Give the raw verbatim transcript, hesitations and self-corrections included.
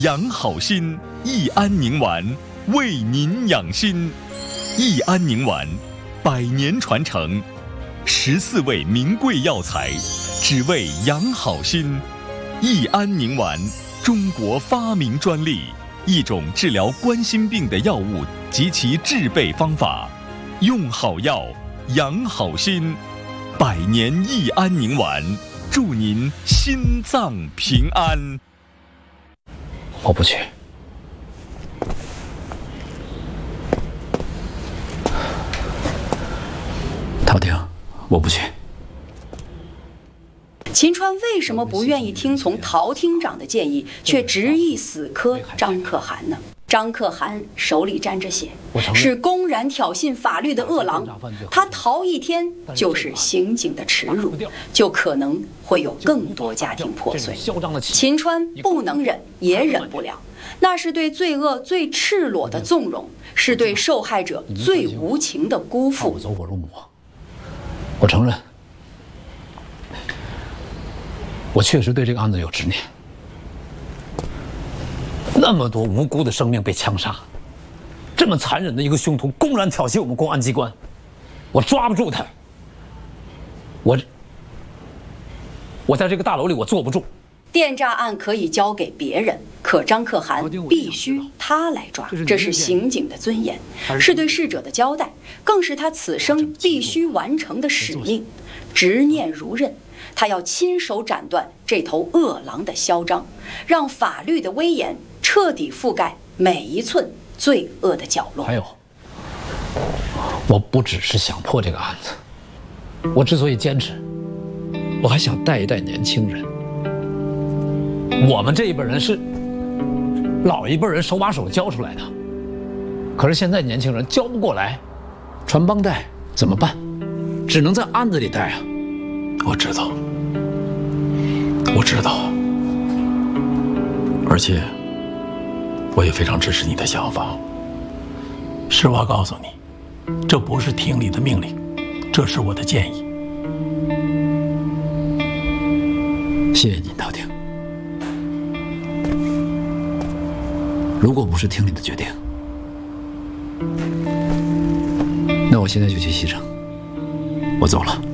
养好心，益安宁丸为您养心。益安宁丸，百年传承，十四味名贵药材，只为养好心。益安宁丸，中国发明专利，一种治疗冠心病的药物及其制备方法。用好药，养好心。百年益安宁丸，祝您心脏平安。 我不去。陶婷，我不去。 秦川为什么不愿意听从陶厅长的建议，却执意死磕张可汗呢？张可汗手里沾着血，是公然挑衅法律的恶狼。他逃一天就是刑警的耻辱，就可能会有更多家庭破碎。秦川不能忍，也忍不了，那是对罪恶最赤裸的纵容，是对受害者最无情的辜负。 走火入魔，我承认，我确实对这个案子有执念。那么多无辜的生命被枪杀，这么残忍的一个凶徒公然挑衅我们公安机关，我抓不住他，我我在这个大楼里我坐不住。 电诈案可以交给别人，可张可汗必须他来抓，这是刑警的尊严，是对逝者的交代，更是他此生必须完成的使命。执念如刃，他要亲手斩断这头恶狼的嚣张，让法律的威严彻底覆盖每一寸罪恶的角落。 还有，我不只是想破这个案子，我之所以坚持，我还想带一带年轻人。我们这一辈人是老一辈人手把手教出来的，可是现在年轻人教不过来，传帮带怎么办？只能在案子里带啊。 我知道，我知道，而且我也非常支持你的想法。实话告诉你，这不是厅里的命令，这是我的建议。 谢谢您，陶婷。如果不是厅里的决定，那我现在就去西城，我走了。